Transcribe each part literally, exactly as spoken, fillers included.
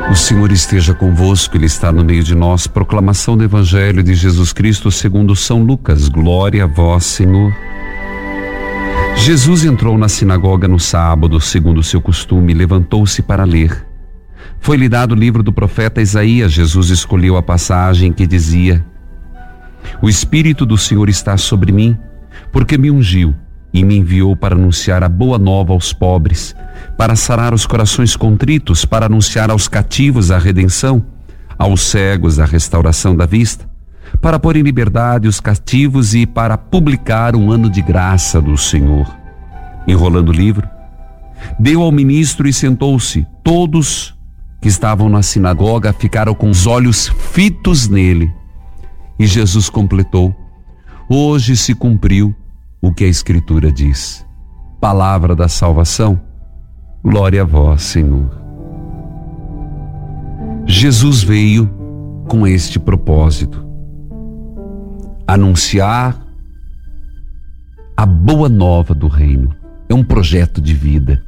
O Senhor esteja convosco, Ele está no meio de nós. Proclamação do Evangelho de Jesus Cristo segundo São Lucas. Glória a vós, Senhor. Jesus entrou na sinagoga no sábado, segundo o seu costume, e levantou-se para ler. Foi-lhe dado o livro do profeta Isaías. Jesus escolheu a passagem que dizia: O Espírito do Senhor está sobre mim, porque me ungiu e me enviou para anunciar a boa nova aos pobres, para sarar os corações contritos, para anunciar aos cativos a redenção, aos cegos a restauração da vista, para pôr em liberdade os cativos e para publicar um ano de graça do Senhor. Enrolando o livro, deu ao ministro e sentou-se. Todos que estavam na sinagoga ficaram com os olhos fitos nele. E Jesus completou: Hoje se cumpriu o que a Escritura diz. Palavra da salvação. Glória a vós, Senhor. Jesus veio com este propósito: anunciar a boa nova do reino. É um projeto de vida.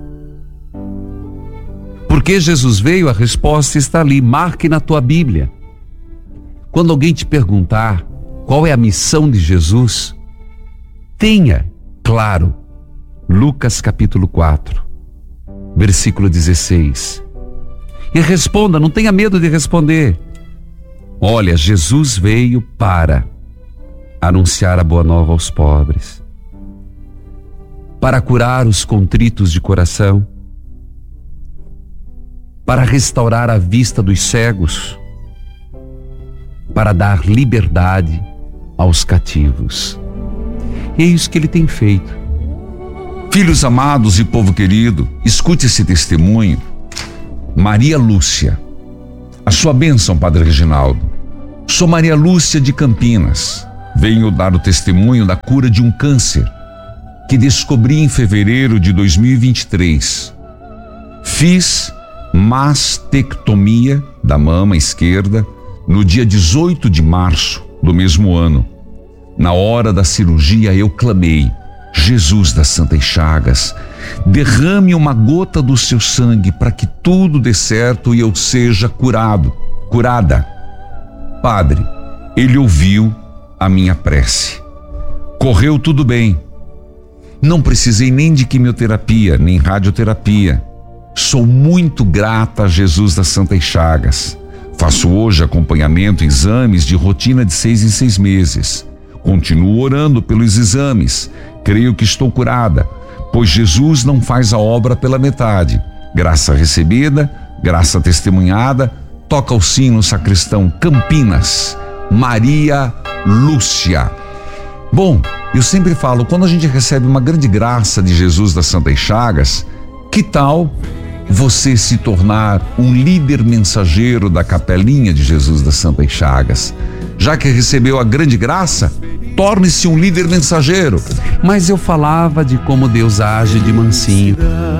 Por que Jesus veio? A resposta está ali. Marque na tua Bíblia. Quando alguém te perguntar qual é a missão de Jesus, tenha claro Lucas capítulo quatro, versículo dezesseis. E responda, não tenha medo de responder. Olha, Jesus veio para anunciar a boa nova aos pobres, para curar os contritos de coração, para restaurar a vista dos cegos, para dar liberdade aos cativos. E é isso que ele tem feito. Filhos amados e povo querido, escute esse testemunho. Maria Lúcia. A sua bênção, Padre Reginaldo. Sou Maria Lúcia de Campinas. Venho dar o testemunho da cura de um câncer que descobri em fevereiro de dois mil e vinte e três. Fiz mastectomia da mama esquerda no dia dezoito de março do mesmo ano. Na hora da cirurgia eu clamei: Jesus das Santas Chagas, derrame uma gota do seu sangue para que tudo dê certo e eu seja curado, curada. Padre, ele ouviu a minha prece. Correu tudo bem. Não precisei nem de quimioterapia, nem radioterapia. Sou muito grata a Jesus das Santas Chagas. Faço hoje acompanhamento, exames de rotina de seis em seis meses. Continuo orando pelos exames. Creio que estou curada, pois Jesus não faz a obra pela metade. Graça recebida, graça testemunhada. Toca o sino, sacristão. Campinas, Maria Lúcia. Bom, eu sempre falo, quando a gente recebe uma grande graça de Jesus das Santas Chagas, que tal você se tornar um líder mensageiro da capelinha de Jesus das Santas Chagas? Já que recebeu a grande graça, torne-se um líder mensageiro. Mas eu falava de como Deus age de mansinho.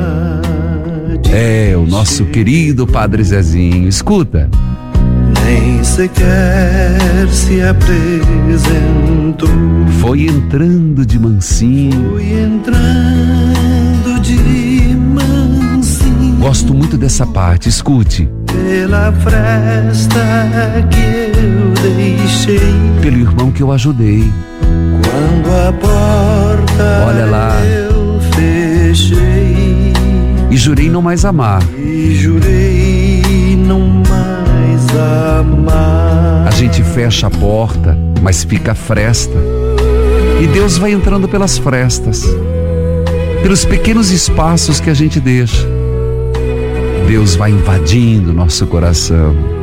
É, o nosso querido Padre Zezinho. Escuta. Nem sequer se apresentou. Foi entrando de mansinho. Foi entrando de mansinho. Gosto muito dessa parte, escute. Pela fresta que eu deixei, pelo irmão que eu ajudei. Quando a porta olha lá, eu fechei, e jurei não mais amar. E jurei não mais amar. A gente fecha a porta, mas fica a fresta. E Deus vai entrando pelas frestas, pelos pequenos espaços que a gente deixa. Deus vai invadindo nosso coração.